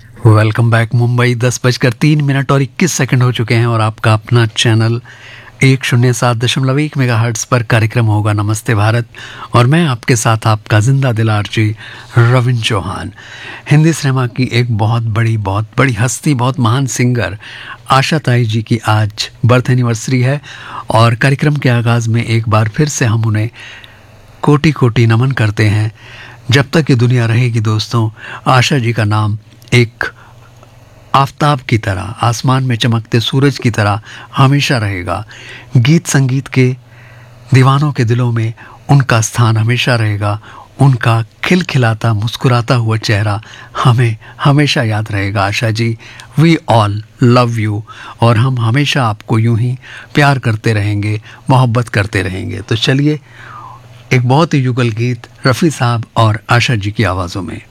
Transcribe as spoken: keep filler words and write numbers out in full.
Welcome back Mumbai. दस बजकर तीन मिनट और इक्कीस सेकंड हो चुके हैं और आपका अपना चैनल एक शून्य सात दशमलव एक मेगा हर्ट्स पर कार्यक्रम होगा नमस्ते भारत, और मैं आपके साथ आपका जिंदा दिल आरजी रविंद्र चौहान। हिंदी सिनेमा की एक बहुत बड़ी बहुत बड़ी हस्ती, बहुत महान सिंगर आशा ताई जी की आज बर्थ एनिवर्सरी है और कार्यक्रम के आगाज़ में एक बार फिर से हम उन्हें कोटि कोटि नमन करते हैं। जब तक ये दुनिया रहेगी दोस्तों, आशा जी का नाम एक आफताब की तरह, आसमान में चमकते सूरज की तरह हमेशा रहेगा। गीत संगीत के दीवानों के दिलों में उनका स्थान हमेशा रहेगा। उनका खिलखिलाता मुस्कुराता हुआ चेहरा हमें हमेशा याद रहेगा। Asha ji, we all love you, और हम हमेशा आपको यूं ही प्यार करते रहेंगे, मोहब्बत करते रहेंगे। तो चलिए एक बहुत ही युगल गीत रफ़ी साहब और आशा जी की आवाज़ों में।